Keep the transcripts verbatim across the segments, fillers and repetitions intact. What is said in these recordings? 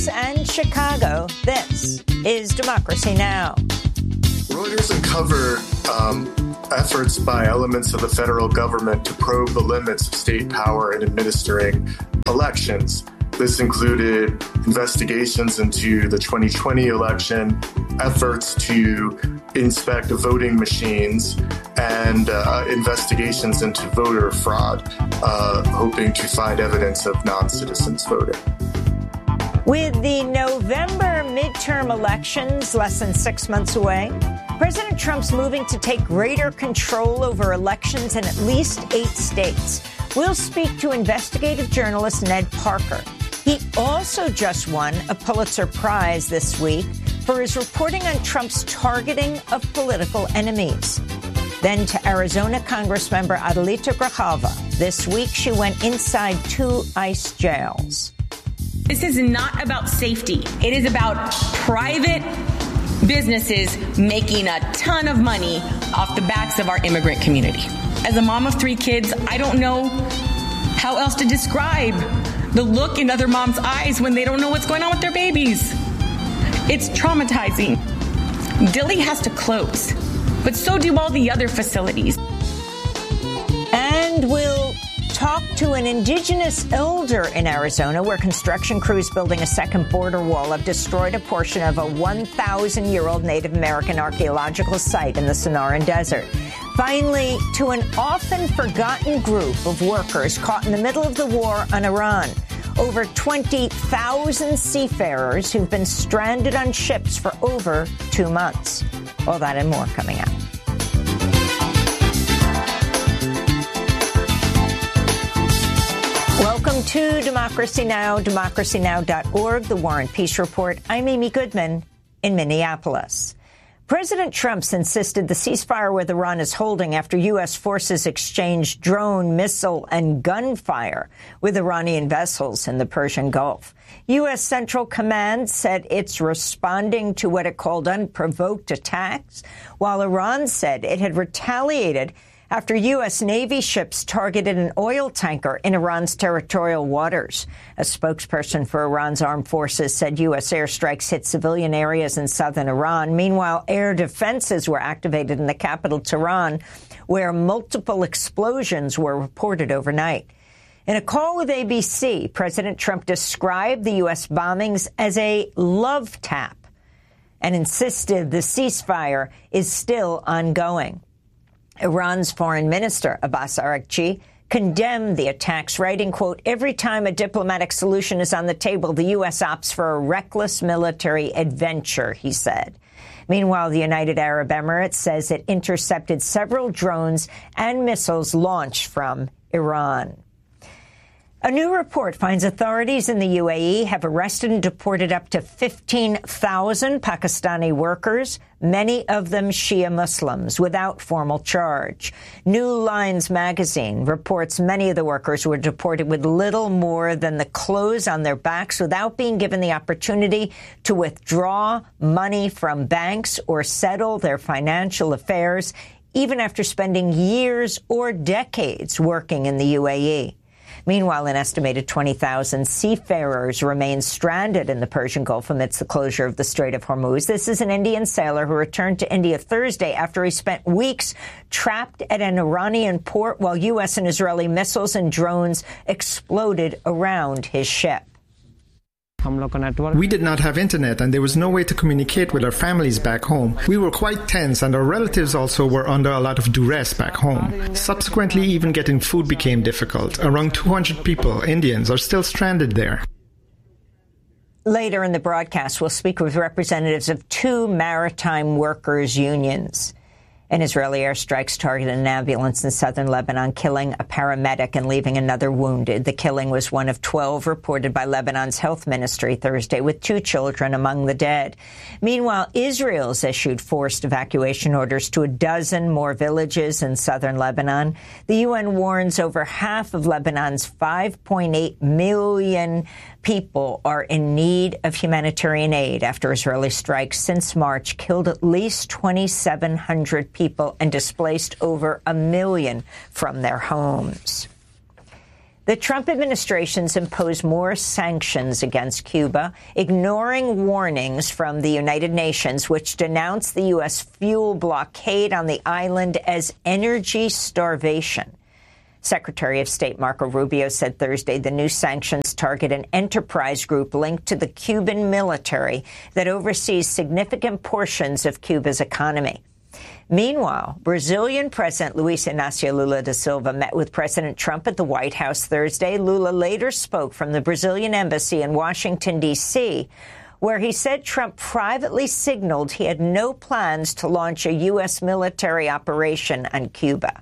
and Chicago, this is Democracy Now! Reuters uncovered um, efforts by elements of the federal government to probe the limits of state power in administering elections. This included investigations into the twenty twenty election, efforts to inspect voting machines, and uh, investigations into voter fraud, uh, hoping to find evidence of non-citizens voting. With the November midterm elections less than six months away, President Trump's moving to take greater control over elections in at least eight states. We'll speak to investigative journalist Ned Parker. He also just won a Pulitzer Prize this week for his reporting on Trump's targeting of political enemies. Then to Arizona Congressmember Adelita Grijalva. This week, she went inside two ICE jails. This is not about safety. It is about private businesses making a ton of money off the backs of our immigrant community. As a mom of three kids, I don't know how else to describe the look in other moms' eyes when they don't know what's going on with their babies. It's traumatizing. Dilley has to close, but so do all the other facilities. And we'll talk to an indigenous elder in Arizona where construction crews building a second border wall have destroyed a portion of a one thousand year old Native American archaeological site in the Sonoran Desert. Finally, to an often forgotten group of workers caught in the middle of the war on Iran. Over twenty thousand seafarers who've been stranded on ships for over two months. All that and more coming up. Welcome to Democracy Now!, democracy now dot org, the War and Peace Report. I'm Amy Goodman in Minneapolis. President Trump's insisted the ceasefire with Iran is holding after U S forces exchanged drone, missile, and gunfire with Iranian vessels in the Persian Gulf. U S Central Command said it's responding to what it called unprovoked attacks, while Iran said it had retaliated after U S Navy ships targeted an oil tanker in Iran's territorial waters. A spokesperson for Iran's armed forces said U S airstrikes hit civilian areas in southern Iran. Meanwhile, air defenses were activated in the capital, Tehran, where multiple explosions were reported overnight. In a call with A B C, President Trump described the U S bombings as a love tap and insisted the ceasefire is still ongoing. Iran's foreign minister, Abbas Araghchi, condemned the attacks, writing, quote, every time a diplomatic solution is on the table, the U S opts for a reckless military adventure, he said. Meanwhile, the United Arab Emirates says it intercepted several drones and missiles launched from Iran. A new report finds authorities in the U A E have arrested and deported up to fifteen thousand Pakistani workers, many of them Shia Muslims, without formal charge. New Lines magazine reports many of the workers were deported with little more than the clothes on their backs without being given the opportunity to withdraw money from banks or settle their financial affairs, even after spending years or decades working in the U A E. Meanwhile, an estimated twenty thousand seafarers remain stranded in the Persian Gulf amidst the closure of the Strait of Hormuz. This is an Indian sailor who returned to India Thursday after he spent weeks trapped at an Iranian port while U S and Israeli missiles and drones exploded around his ship. We did not have internet and there was no way to communicate with our families back home. We were quite tense and our relatives also were under a lot of duress back home. Subsequently, even getting food became difficult. Around two hundred people, Indians, are still stranded there. Later in the broadcast, we'll speak with representatives of two maritime workers' unions. An Israeli airstrikes targeted an ambulance in southern Lebanon, killing a paramedic and leaving another wounded. The killing was one of twelve reported by Lebanon's health ministry Thursday, with two children among the dead. Meanwhile, Israel's issued forced evacuation orders to a dozen more villages in southern Lebanon. The U N warns over half of Lebanon's five point eight million people are in need of humanitarian aid after Israeli strikes since March killed at least twenty-seven hundred people and displaced over a million from their homes. The Trump administration's imposed more sanctions against Cuba, ignoring warnings from the United Nations, which denounced the U S fuel blockade on the island as energy starvation. Secretary of State Marco Rubio said Thursday the new sanctions target an enterprise group linked to the Cuban military that oversees significant portions of Cuba's economy. Meanwhile, Brazilian President Luiz Inácio Lula da Silva met with President Trump at the White House Thursday. Lula later spoke from the Brazilian embassy in Washington, D C, where he said Trump privately signaled he had no plans to launch a U S military operation on Cuba.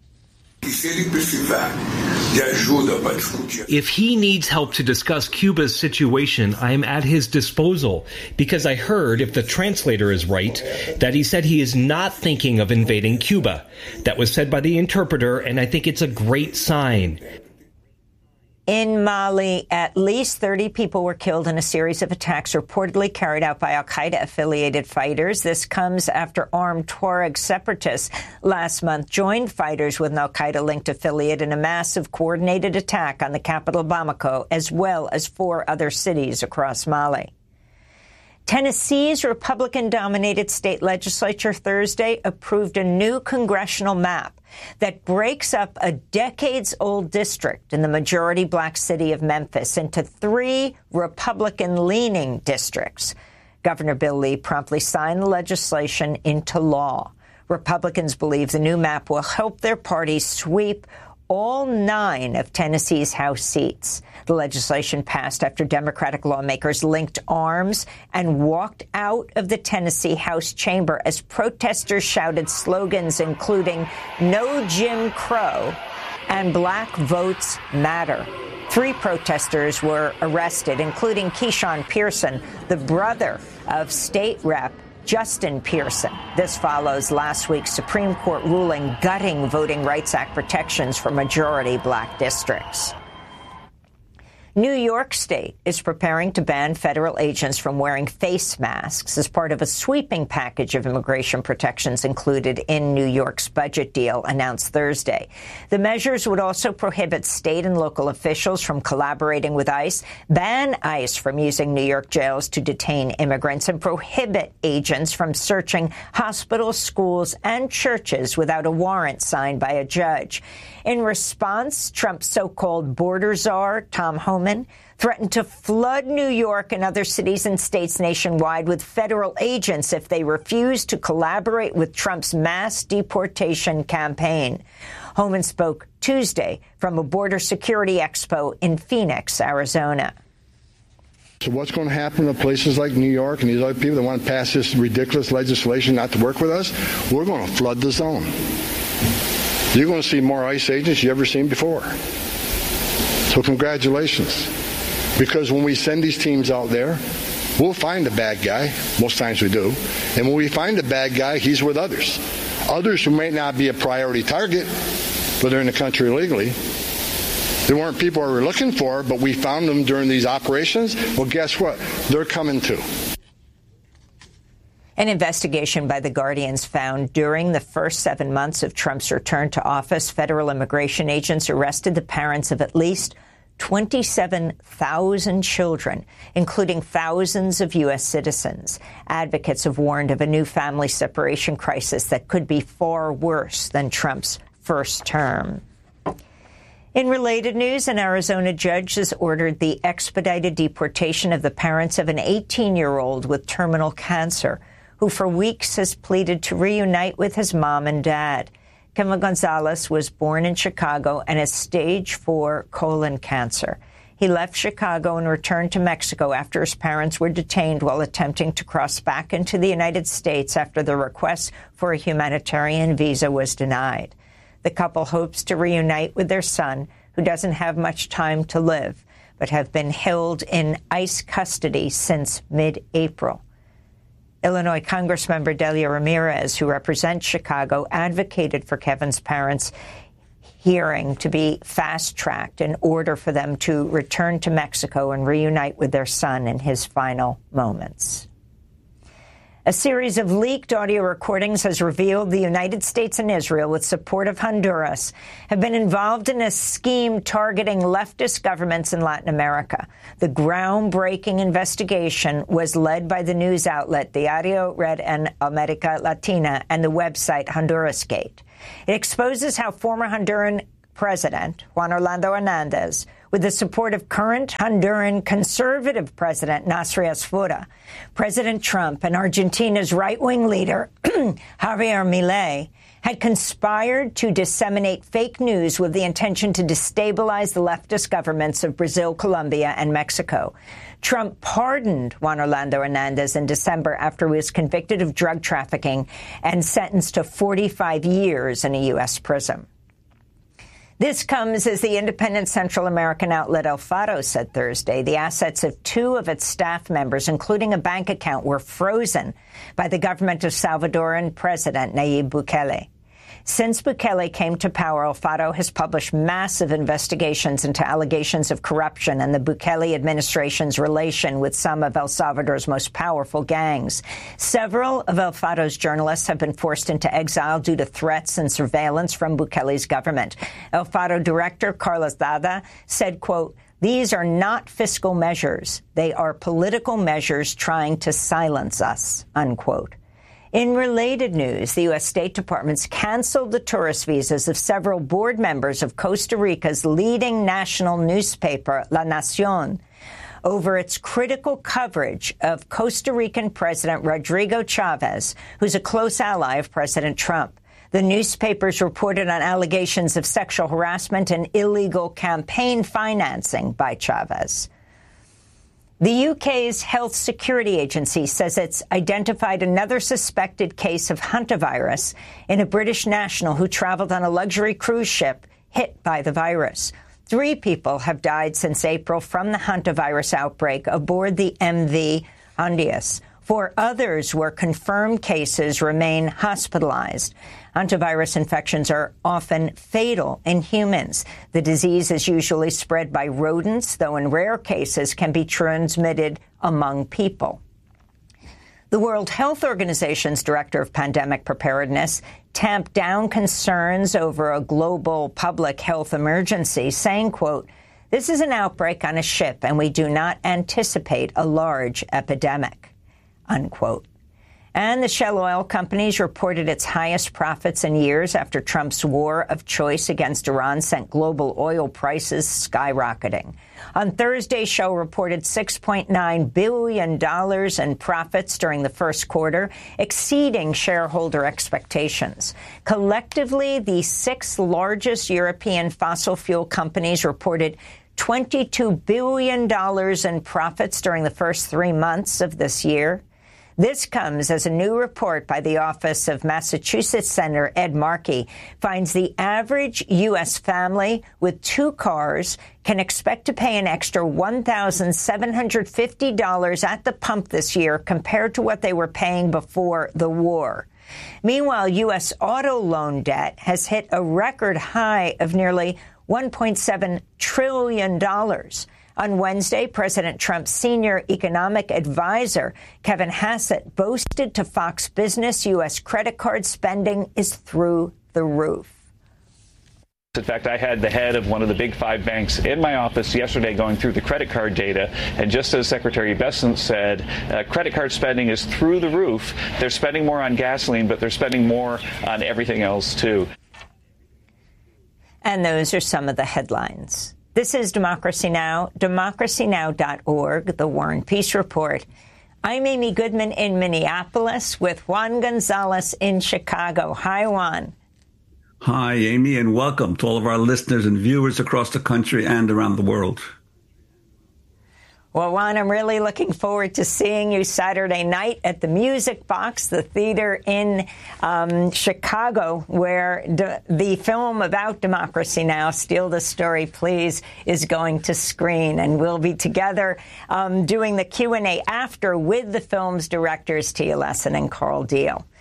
If he needs help to discuss Cuba's situation, I am at his disposal, because I heard, if the translator is right, that he said he is not thinking of invading Cuba. That was said by the interpreter, and I think it's a great sign. In Mali, at least thirty people were killed in a series of attacks reportedly carried out by al-Qaeda-affiliated fighters. This comes after armed Tuareg separatists last month joined fighters with an al-Qaeda-linked affiliate in a massive coordinated attack on the capital Bamako, as well as four other cities across Mali. Tennessee's Republican-dominated state legislature Thursday approved a new congressional map that breaks up a decades-old district in the majority black city of Memphis into three Republican-leaning districts. Governor Bill Lee promptly signed the legislation into law. Republicans believe the new map will help their party sweep all nine of Tennessee's House seats. The legislation passed after Democratic lawmakers linked arms and walked out of the Tennessee House chamber as protesters shouted slogans including "No Jim Crow" and "Black Votes Matter." Three protesters were arrested, including Keyshawn Pearson, the brother of State Rep Justin Pearson. This follows last week's Supreme Court ruling gutting Voting Rights Act protections for majority black districts. New York State is preparing to ban federal agents from wearing face masks as part of a sweeping package of immigration protections included in New York's budget deal announced Thursday. The measures would also prohibit state and local officials from collaborating with ICE, ban ICE from using New York jails to detain immigrants, and prohibit agents from searching hospitals, schools, and churches without a warrant signed by a judge. In response, Trump's so-called border czar, Tom Homan, threatened to flood New York and other cities and states nationwide with federal agents if they refuse to collaborate with Trump's mass deportation campaign. Homan spoke Tuesday from a border security expo in Phoenix, Arizona. So what's going to happen to places like New York and these other people that want to pass this ridiculous legislation not to work with us? We're going to flood the zone. You're going to see more ICE agents you ever seen before. So congratulations. Because when we send these teams out there, we'll find a bad guy. Most times we do. And when we find a bad guy, he's with others. Others who may not be a priority target, but they're in the country illegally. They weren't people we were looking for, but we found them during these operations. Well, guess what? They're coming too. An investigation by The Guardian's found during the first seven months of Trump's return to office, federal immigration agents arrested the parents of at least twenty-seven thousand children, including thousands of U S citizens. Advocates have warned of a new family separation crisis that could be far worse than Trump's first term. In related news, an Arizona judge has ordered the expedited deportation of the parents of an eighteen-year-old with terminal cancer, who for weeks has pleaded to reunite with his mom and dad. Kevin Gonzalez was born in Chicago and has stage four colon cancer. He left Chicago and returned to Mexico after his parents were detained while attempting to cross back into the United States after the request for a humanitarian visa was denied. The couple hopes to reunite with their son, who doesn't have much time to live, but have been held in ICE custody since mid-April. Illinois Congressmember Delia Ramirez, who represents Chicago, advocated for Kevin's parents' hearing to be fast-tracked in order for them to return to Mexico and reunite with their son in his final moments. A series of leaked audio recordings has revealed the United States and Israel, with support of Honduras, have been involved in a scheme targeting leftist governments in Latin America. The groundbreaking investigation was led by the news outlet Diario Red en America Latina and the website HondurasGate. It exposes how former Honduran President Juan Orlando Hernandez, with the support of current Honduran conservative President Nasri Asfura, President Trump, and Argentina's right-wing leader Javier Milei, had conspired to disseminate fake news with the intention to destabilize the leftist governments of Brazil, Colombia, and Mexico. Trump pardoned Juan Orlando Hernandez in December after he was convicted of drug trafficking and sentenced to forty-five years in a U S prison. This comes as the independent Central American outlet El Faro said Thursday the assets of two of its staff members, including a bank account, were frozen by the government of Salvadoran President Nayib Bukele. Since Bukele came to power, El Faro has published massive investigations into allegations of corruption and the Bukele administration's relation with some of El Salvador's most powerful gangs. Several of El Faro's journalists have been forced into exile due to threats and surveillance from Bukele's government. El Faro director Carlos Dada said, quote, "These are not fiscal measures. They are political measures trying to silence us," unquote. In related news, the U S State Department's canceled the tourist visas of several board members of Costa Rica's leading national newspaper, La Nación, over its critical coverage of Costa Rican President Rodrigo Chavez, who's a close ally of President Trump. The newspapers reported on allegations of sexual harassment and illegal campaign financing by Chavez. The U K's Health Security Agency says it's identified another suspected case of hantavirus in a British national who traveled on a luxury cruise ship hit by the virus. Three people have died since April from the hantavirus outbreak aboard the M V Hondias. Four others where confirmed cases remain hospitalized. Hantavirus infections are often fatal in humans. The disease is usually spread by rodents, though in rare cases can be transmitted among people. The World Health Organization's director of pandemic preparedness tamped down concerns over a global public health emergency, saying, quote, "This is an outbreak on a ship, and we do not anticipate a large epidemic," unquote. And the Shell Oil Companies reported its highest profits in years after Trump's war of choice against Iran sent global oil prices skyrocketing. On Thursday, Shell reported six point nine billion dollars in profits during the first quarter, exceeding shareholder expectations. Collectively, the six largest European fossil fuel companies reported twenty-two billion dollars in profits during the first three months of this year. This comes as a new report by the Office of Massachusetts Senator Ed Markey finds the average U S family with two cars can expect to pay an extra one thousand seven hundred fifty dollars at the pump this year compared to what they were paying before the war. Meanwhile, U S auto loan debt has hit a record high of nearly one point seven trillion dollars. On Wednesday, President Trump's senior economic advisor, Kevin Hassett, boasted to Fox Business U S credit card spending is through the roof. In fact, I had the head of one of the big five banks in my office yesterday going through the credit card data, and just as Secretary Bessent said, uh, credit card spending is through the roof. They're spending more on gasoline, but they're spending more on everything else, too. And those are some of the headlines. This is Democracy Now!, democracy now dot org, The War and Peace Report. I'm Amy Goodman in Minneapolis with Juan Gonzalez in Chicago. Hi, Juan. Hi, Amy, and welcome to all of our listeners and viewers across the country and around the world. Well, Juan, I'm really looking forward to seeing you Saturday night at the Music Box, the theater in um, Chicago, where de- the film about Democracy Now!, Steal the Story, Please, is going to screen. And we'll be together um, doing the Q and A after with the film's directors, Tia Lesson and Carl Deal.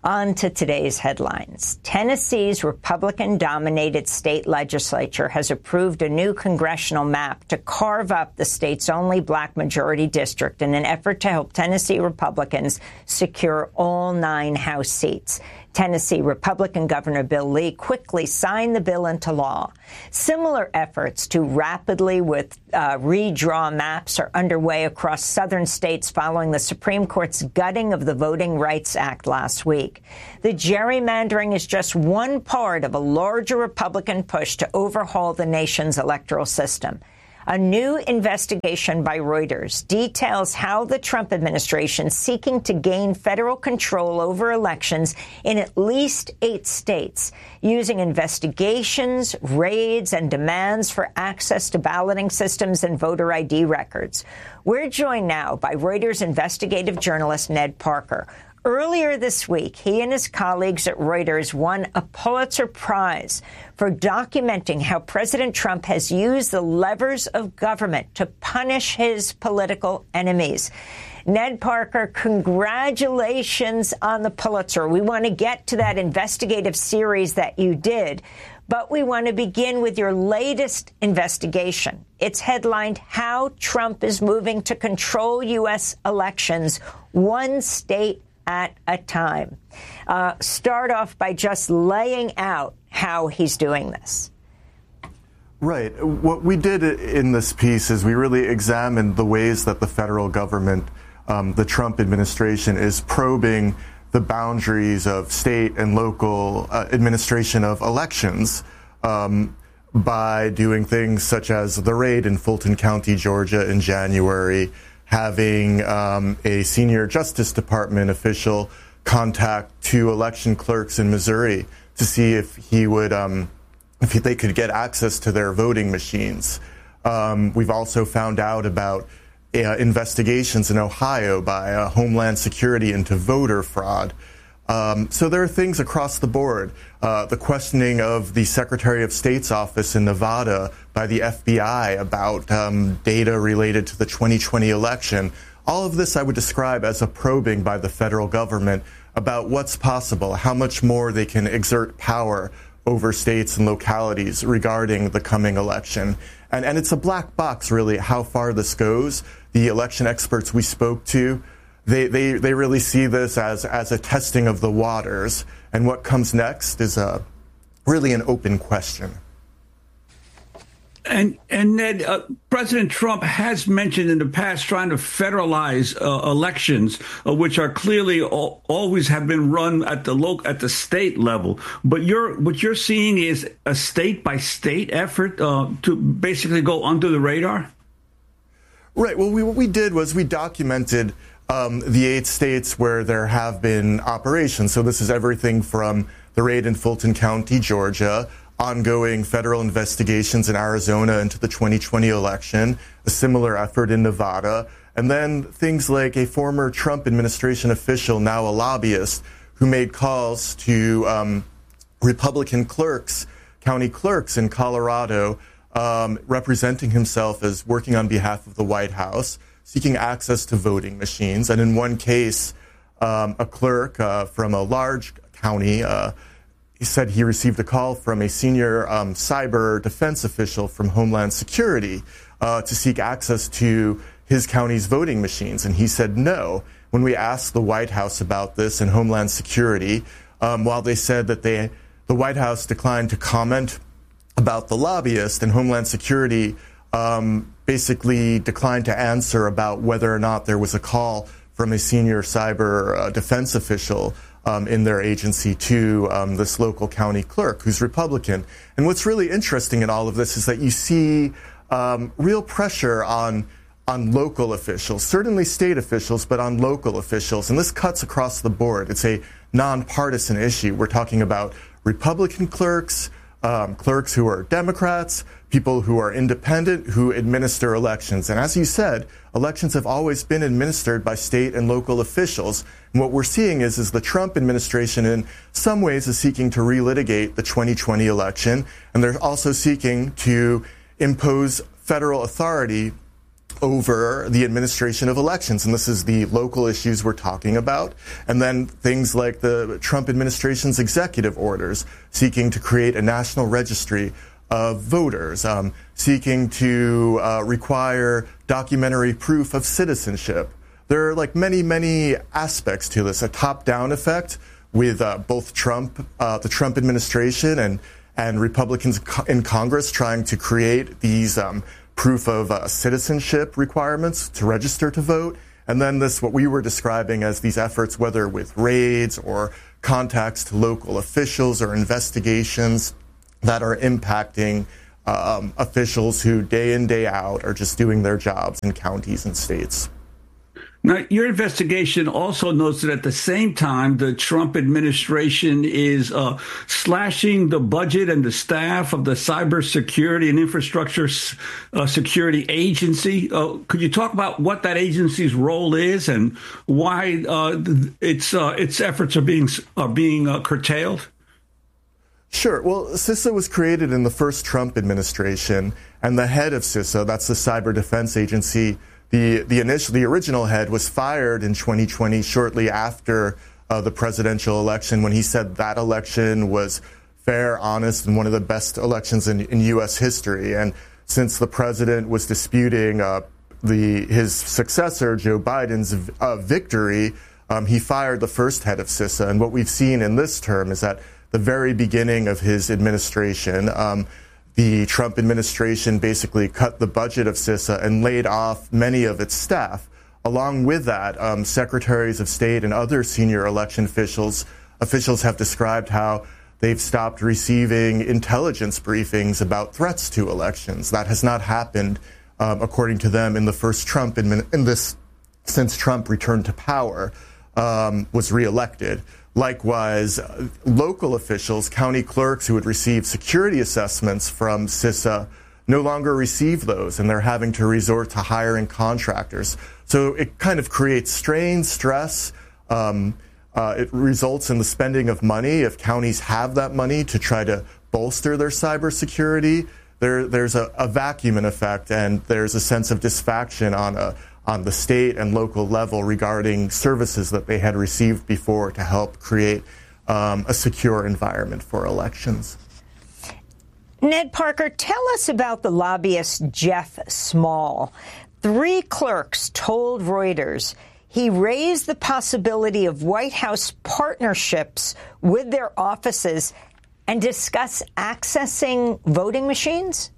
On to today's headlines. Tennessee's Republican-dominated state legislature has approved a new congressional map to carve up the state's only black majority district in an effort to help Tennessee Republicans secure all nine House seats. Tennessee Republican Governor Bill Lee quickly signed the bill into law. Similar efforts to rapidly with uh, redraw maps are underway across southern states following the Supreme Court's gutting of the Voting Rights Act last week. The gerrymandering is just one part of a larger Republican push to overhaul the nation's electoral system. A new investigation by Reuters details how the Trump administration is seeking to gain federal control over elections in at least eight states, using investigations, raids, and demands for access to balloting systems and voter I D records. We're joined now by Reuters investigative journalist Ned Parker. Earlier this week, he and his colleagues at Reuters won a Pulitzer Prize for documenting how President Trump has used the levers of government to punish his political enemies. Ned Parker, congratulations on the Pulitzer. We want to get to that investigative series that you did, but we want to begin with your latest investigation. It's headlined, How Trump is Moving to Control U S Elections, One State at a Time. Uh, start off by just laying out how he's doing this. Right. What we did in this piece is we really examined the ways that the federal government, um, the Trump administration, is probing the boundaries of state and local uh, administration of elections um, by doing things such as the raid in Fulton County, Georgia in January, having um, a senior Justice Department official contact two election clerks in Missouri to see if he would, um, if they could get access to their voting machines. Um, we've also found out about uh, investigations in Ohio by uh, Homeland Security into voter fraud. Um, so there are things across the board. Uh, the questioning of the Secretary of State's office in Nevada by the F B I about um, data related to the twenty twenty election. All of this I would describe as a probing by the federal government about what's possible, how much more they can exert power over states and localities regarding the coming election. And, and it's a black box, really, how far this goes. The election experts we spoke to, They, they they really see this as as a testing of the waters, and what comes next is a really an open question. And and Ned, uh, President Trump has mentioned in the past trying to federalize uh, elections, uh, which are clearly all, always have been run at the local at the state level. But you're what you're seeing is a state by state effort uh, to basically go under the radar. Right. Well, we, what we did was we documented Um, the eight states where there have been operations. So this is everything from the raid in Fulton County, Georgia, ongoing federal investigations in Arizona into the twenty twenty election, a similar effort in Nevada, and then things like a former Trump administration official, now a lobbyist, who made calls to um, Republican clerks, county clerks in Colorado, um, representing himself as working on behalf of the White House, seeking access to voting machines. And in one case, um, a clerk uh, from a large county, uh, he said he received a call from a senior um, cyber defense official from Homeland Security uh, to seek access to his county's voting machines. And he said no. When we asked the White House about this and Homeland Security, um, while they said that they, the White House declined to comment about the lobbyist, and Homeland Security um, basically declined to answer about whether or not there was a call from a senior cyber uh, defense official um, in their agency to um, this local county clerk who's Republican. And what's really interesting in all of this is that you see um, real pressure on on local officials, certainly state officials, but on local officials. And this cuts across the board. It's a nonpartisan issue. We're talking about Republican clerks, um, clerks who are Democrats, people who are independent, who administer elections. And as you said, elections have always been administered by state and local officials. And what we're seeing is, is the Trump administration in some ways is seeking to relitigate the twenty twenty election. And they're also seeking to impose federal authority over the administration of elections. And this is the local issues we're talking about. And then things like the Trump administration's executive orders seeking to create a national registry of voters, um, seeking to uh, require documentary proof of citizenship. There are like many, many aspects to this, a top-down effect with uh, both Trump, uh, the Trump administration and, and Republicans in Congress trying to create these um, proof of uh, citizenship requirements to register to vote. And then this, what we were describing as these efforts, whether with raids or contacts to local officials or investigations that are impacting um, officials who day in, day out are just doing their jobs in counties and states. Now, your investigation also notes that at the same time, the Trump administration is uh, slashing the budget and the staff of the Cybersecurity and Infrastructure uh, Security Agency. Uh, could you talk about what that agency's role is and why uh, its uh, its efforts are being are being uh, curtailed? Sure. Well, CISA was created in the first Trump administration, and the head of CISA, that's the Cyber Defense Agency, The the initial the original head was fired in twenty twenty, shortly after uh, the presidential election, when he said that election was fair, honest, and one of the best elections in, in U S history. And since the president was disputing uh, the his successor Joe Biden's uh, victory, um, he fired the first head of CISA. And what we've seen in this term is that the very beginning of his administration, Um, the Trump administration basically cut the budget of CISA and laid off many of its staff. Along with that, um, secretaries of state and other senior election officials officials have described how they've stopped receiving intelligence briefings about threats to elections. That has not happened, um, according to them, in the first Trump admin- in this since Trump returned to power, um, was reelected. Likewise, uh, local officials, county clerks who would receive security assessments from CISA no longer receive those, and they're having to resort to hiring contractors. So it kind of creates strain, stress. Um, uh, it results in the spending of money. If counties have that money to try to bolster their cybersecurity, there, there's a, a vacuum in effect, and there's a sense of dissatisfaction on a on the state and local level regarding services that they had received before to help create um, a secure environment for elections. Ned Parker, tell us about the lobbyist Jeff Small. Three clerks told Reuters he raised the possibility of White House partnerships with their offices and discuss accessing voting machines?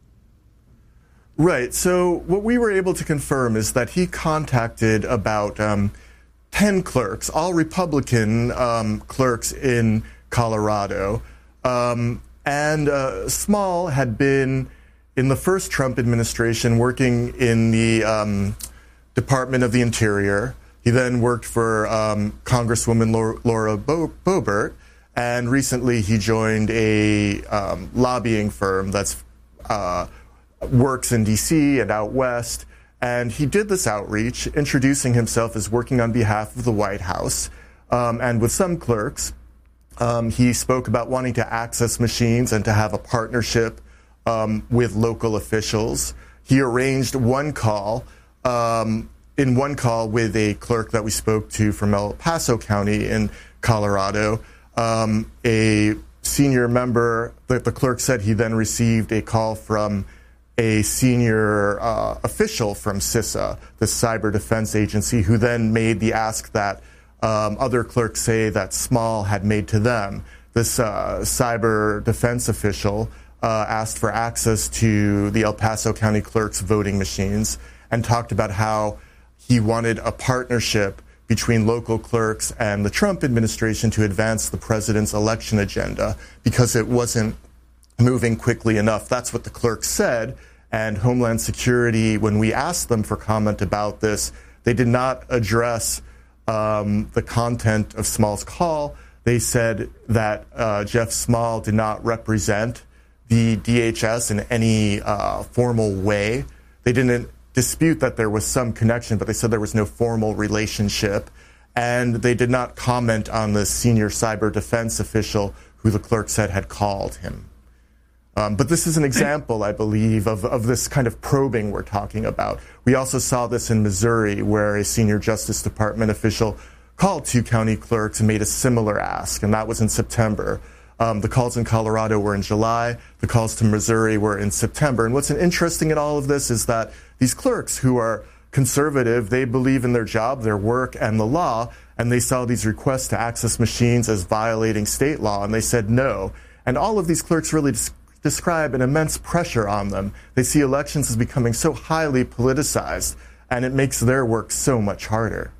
Right. So what we were able to confirm is that he contacted about um, ten clerks, all Republican um, clerks in Colorado. Um, and uh, Small had been, in the first Trump administration, working in the um, Department of the Interior. He then worked for um, Congresswoman Laura Bo- Boebert. And recently he joined a um, lobbying firm that's uh, works in D C and out west, and he did this outreach, introducing himself as working on behalf of the White House. Um, and with some clerks, um, he spoke about wanting to access machines and to have a partnership um, with local officials. He arranged one call, um, in one call with a clerk that we spoke to from El Paso County in Colorado, um, a senior member, the, the clerk said he then received a call from a senior uh, official from CISA, the Cyber Defense Agency, who then made the ask that um, other clerks say that Small had made to them. This uh, cyber defense official uh, asked for access to the El Paso County clerk's voting machines and talked about how he wanted a partnership between local clerks and the Trump administration to advance the president's election agenda because it wasn't moving quickly enough. That's what the clerk said. And Homeland Security, when we asked them for comment about this, they did not address um, the content of Small's call. They said that uh, Jeff Small did not represent the D H S in any uh, formal way. They didn't dispute that there was some connection, but they said there was no formal relationship. And they did not comment on the senior cyber defense official who the clerk said had called him. Um, but this is an example, I believe, of, of this kind of probing we're talking about. We also saw this in Missouri, where a senior Justice Department official called two county clerks and made a similar ask, and that was in September. Um, the calls in Colorado were in July. The calls to Missouri were in September. And what's interesting in all of this is that these clerks who are conservative, they believe in their job, their work, and the law, and they saw these requests to access machines as violating state law, and they said no. And all of these clerks really des- describe an immense pressure on them. They see elections as becoming so highly politicized, and it makes their work so much harder.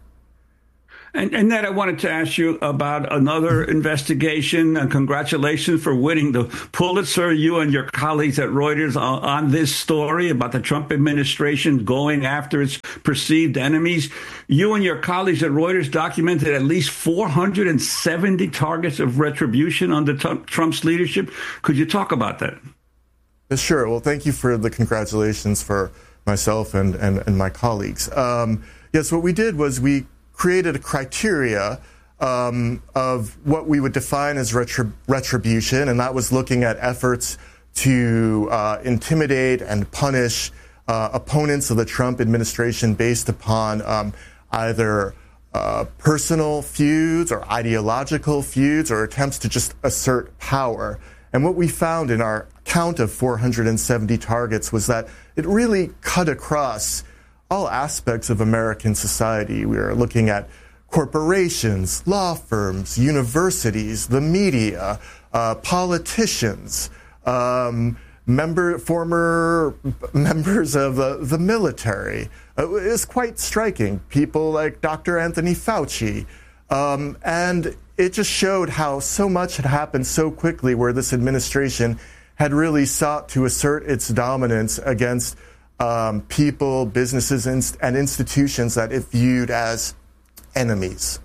And, and Ned, I wanted to ask you about another investigation. Uh, congratulations for winning the Pulitzer, you and your colleagues at Reuters, uh, on this story about the Trump administration going after its perceived enemies. You and your colleagues at Reuters documented at least four hundred seventy targets of retribution under t- Trump's leadership. Could you talk about that? Sure. Well, thank you for the congratulations for myself and, and, and my colleagues. Um, yes, what we did was we created a criteria um, of what we would define as retrib- retribution, and that was looking at efforts to uh, intimidate and punish uh, opponents of the Trump administration based upon um, either uh, personal feuds or ideological feuds or attempts to just assert power. And what we found in our count of four hundred seventy targets was that it really cut across all aspects of American society. We are looking at corporations, law firms, universities, the media, uh, politicians, um, member, former members of the, the military. Uh, it's quite striking. People like Doctor Anthony Fauci. Um, and it just showed how so much had happened so quickly, where this administration had really sought to assert its dominance against Um, people, businesses, and, and institutions that it viewed as enemies.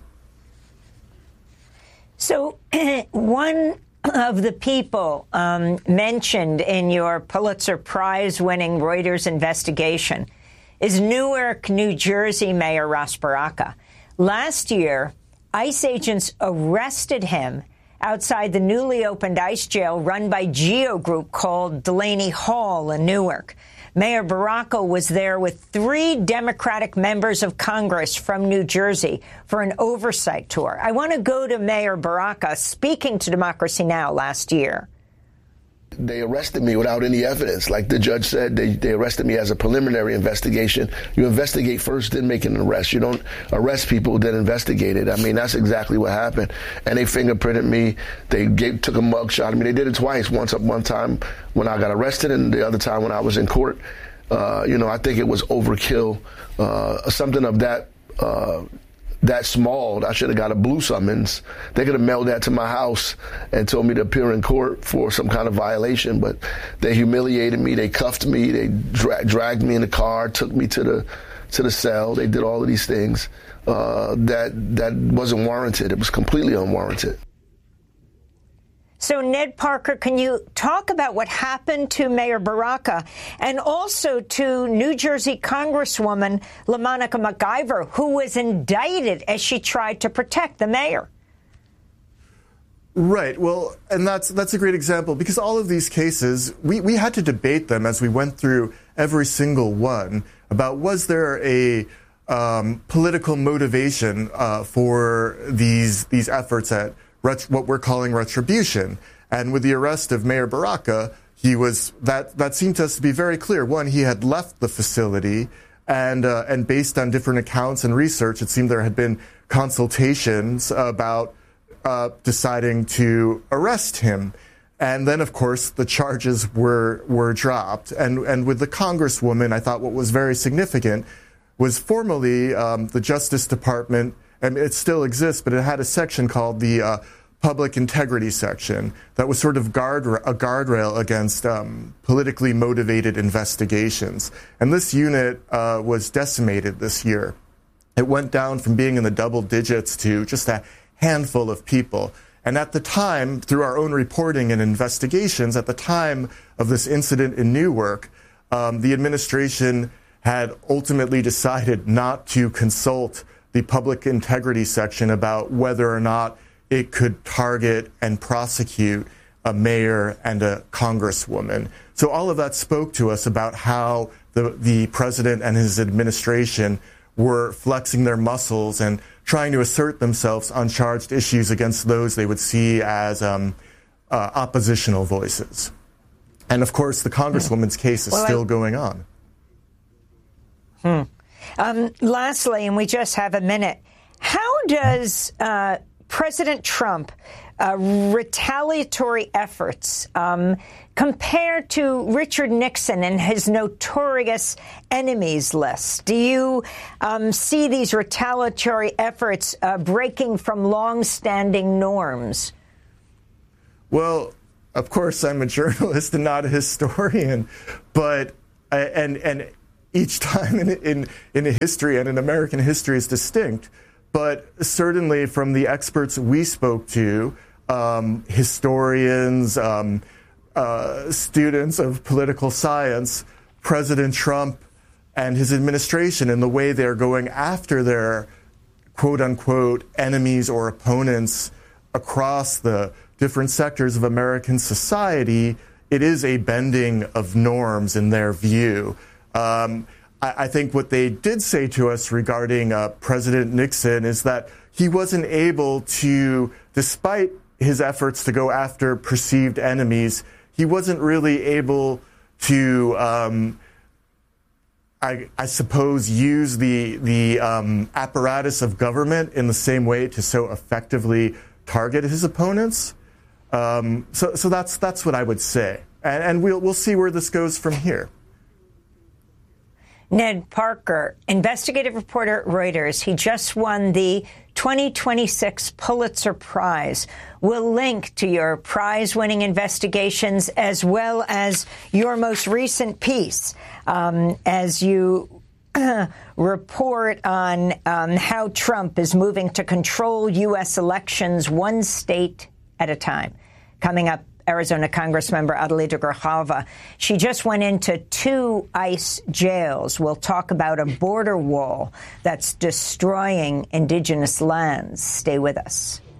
So one of the people um, mentioned in your Pulitzer Prize-winning Reuters investigation is Newark, New Jersey Mayor Ras Baraka. Last year, ICE agents arrested him outside the newly opened ICE jail run by Geo Group called Delaney Hall in Newark. Mayor Baraka was there with three Democratic members of Congress from New Jersey for an oversight tour. I want to go to Mayor Baraka speaking to Democracy Now! Last year. They arrested me without any evidence. Like the judge said, they, they arrested me as a preliminary investigation. You investigate first, then make an arrest. You don't arrest people, then investigate it. I mean, that's exactly what happened. And they fingerprinted me. They gave, took a mug shot of me. They did it twice, once up one time when I got arrested and the other time when I was in court. Uh, you know, I think it was overkill. Uh, something of that uh, that small, I should have got a blue summons. They could have mailed that to my house and told me to appear in court for some kind of violation, but they humiliated me. They cuffed me. They dra- dragged me in the car, took me to the to the cell. They did all of these things uh, that that wasn't warranted. It was completely unwarranted. So, Ned Parker, can you talk about what happened to Mayor Baraka and also to New Jersey Congresswoman LaMonica McIver, who was indicted as she tried to protect the mayor? Right. Well, and that's that's a great example, because all of these cases, we, we had to debate them as we went through every single one about, was there a um, political motivation uh, for these these efforts at ret- what we're calling retribution. And with the arrest of Mayor Baraka, he was that that seemed to us to be very clear. One, he had left the facility, and uh, and based on different accounts and research, it seemed there had been consultations about uh, deciding to arrest him. And then, of course, the charges were were dropped. And and with the Congresswoman, I thought what was very significant was formally um, the Justice Department, and it still exists, but it had a section called the uh, Public Integrity Section that was sort of guard a guardrail against um, politically motivated investigations. And this unit uh, was decimated this year. It went down from being in the double digits to just a handful of people. And at the time, through our own reporting and investigations, at the time of this incident in Newark, um, the administration had ultimately decided not to consult the Public Integrity Section about whether or not it could target and prosecute a mayor, and a congresswoman. So all of that spoke to us about how the, the president and his administration were flexing their muscles and trying to assert themselves on charged issues against those they would see as um, uh, oppositional voices. And of course, the congresswoman's case is well, still I... going on. Hmm. Um, lastly, and we just have a minute, how does uh, President Trump uh, retaliatory efforts um, compare to Richard Nixon and his notorious enemies list? Do you um, see these retaliatory efforts uh, breaking from longstanding norms? Well, of course, I'm a journalist and not a historian, but I, and and each time in, in in a history and in American history is distinct. But certainly from the experts we spoke to, um, historians, um, uh, students of political science, President Trump and his administration and the way they're going after their quote unquote enemies or opponents across the different sectors of American society, it is a bending of norms in their view. Um, I think what they did say to us regarding uh, President Nixon is that he wasn't able to, despite his efforts to go after perceived enemies, he wasn't really able to, um, I, I suppose, use the the um, apparatus of government in the same way to so effectively target his opponents. Um, so, so that's that's what I would say, and, and we'll we'll see where this goes from here. Ned Parker, investigative reporter at Reuters. He just won the twenty twenty-six Pulitzer Prize. We'll link to your prize-winning investigations as well as your most recent piece um, as you report on um, how Trump is moving to control U S elections one state at a time. Coming up, Arizona Congressmember Adelita Grijalva. She just went into two ICE jails. We'll talk about a border wall that's destroying indigenous lands. Stay with us.